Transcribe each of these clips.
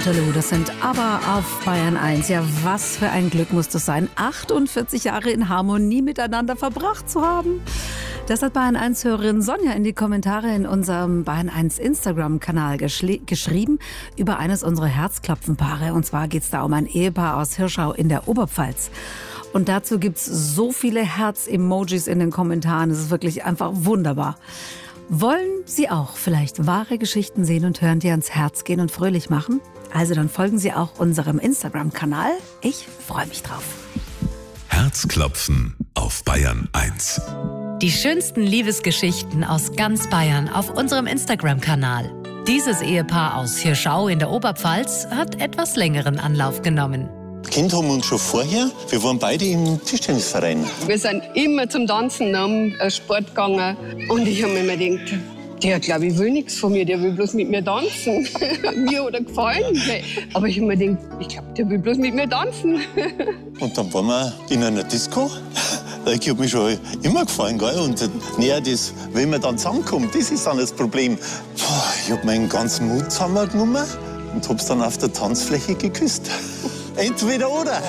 Waterloo, das sind aber auf Bayern 1. Ja, was für ein Glück muss das sein, 48 Jahre in Harmonie miteinander verbracht zu haben. Das hat Bayern 1-Hörerin Sonja in die Kommentare in unserem Bayern 1 Instagram-Kanal geschrieben über eines unserer Herzklopfenpaare. Und zwar geht es da um ein Ehepaar aus Hirschau in der Oberpfalz. Und dazu gibt es so viele Herz-Emojis in den Kommentaren. Es ist wirklich einfach wunderbar. Wollen Sie auch vielleicht wahre Geschichten sehen und hören, die ans Herz gehen und fröhlich machen? Also dann folgen Sie auch unserem Instagram-Kanal. Ich freue mich drauf. Herzklopfen auf Bayern 1. Die schönsten Liebesgeschichten aus ganz Bayern auf unserem Instagram-Kanal. Dieses Ehepaar aus Hirschau in der Oberpfalz hat etwas längeren Anlauf genommen. Kind haben wir uns schon vorher. Wir waren beide im Tischtennisverein. Wir sind immer zum Tanzen am Sport gegangen. Und ich habe mir immer gedacht, der, glaube ich, will nichts von mir, der will bloß mit mir tanzen. Mir hat er gefallen. Aber ich habe mir gedacht, ich glaube, der will bloß mit mir tanzen. Und dann waren wir in einer Disco. Ich habe mich schon immer gefallen, gell? Und das, wenn man dann zusammenkommt, das ist dann das Problem. Ich habe meinen ganzen Mut zusammengenommen und habe es dann auf der Tanzfläche geküsst. Entweder oder.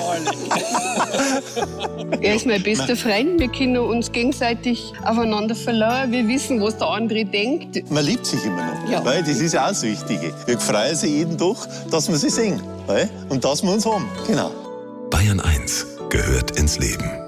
Er ist mein bester Freund. Wir können uns gegenseitig aufeinander verlassen. Wir wissen, was der andere denkt. Man liebt sich immer noch. Ja. Weil das ist ja auch das Wichtige. Wir freuen sich jeden Tag, dass wir sie sehen. Weil? Und dass wir uns haben. Genau. Bayern 1 gehört ins Leben.